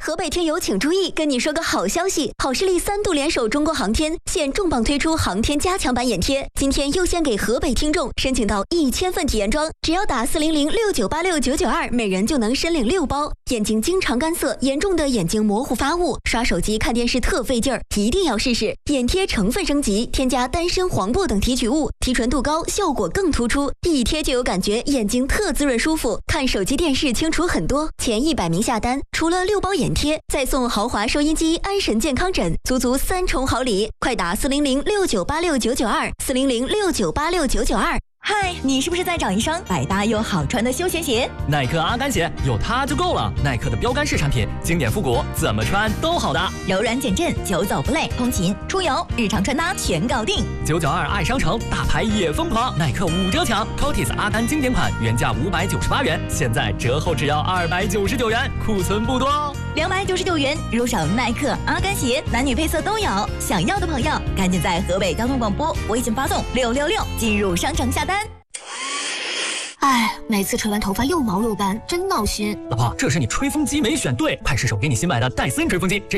河北听友请注意，跟你说个好消息，好视力3度联手中国航天，现重磅推出航天加强版眼贴，今天优先给河北听众申请到1000份体验装，只要打40069869992，每人就能申领6包。眼睛经常干涩，严重的眼睛模糊发雾，刷手机看电视特费劲儿，一定要试试。眼贴成分升级，添加丹参、黄柏等提取物，提纯度高，效果更突出，一贴就有感觉，眼睛特滋润舒服，看手机电视清楚很多。前100名下单，除了6包眼贴，再送豪华收音机、安神健康枕，足3重好礼！快打400698699240069869992。 嗨，你是不是在找一双百搭又好穿的休闲鞋？ 耐克阿甘鞋有它就够了。耐克的标杆式产品，经典复古，怎么穿都好搭， 柔软减震，久走不累，通勤、出游、日常穿搭全搞定。 992爱商城，大牌也疯狂，耐克5折抢 ，Cotis 阿甘经典款原价598元，现在折后只要299元，库存不多哦。 299元入手耐克阿甘鞋，男女配色都有。想要的朋友，赶紧在河北交通广播微信发送666进入商城下单。 哎，每次吹完头发又毛又干，真闹心。 老婆，这是你吹风机没选对，快试手给你新买的戴森吹风机。